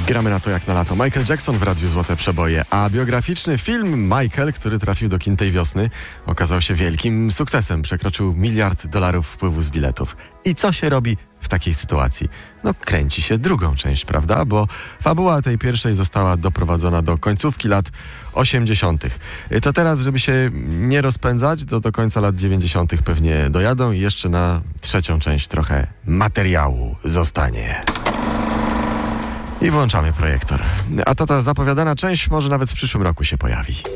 Gramy na to jak na lato. Michael Jackson w Radiu Złote Przeboje, a biograficzny film Michael, który trafił do kin tej wiosny, okazał się wielkim sukcesem. Przekroczył $1 miliard wpływu z biletów. I co się robi w takiej sytuacji? No kręci się drugą część, prawda? Bo fabuła tej pierwszej została doprowadzona do końcówki lat 80. To teraz, żeby się nie rozpędzać, do końca lat 90. pewnie dojadą i jeszcze na trzecią część trochę materiału zostanie. I włączamy projektor. A ta zapowiadana część może nawet w przyszłym roku się pojawi.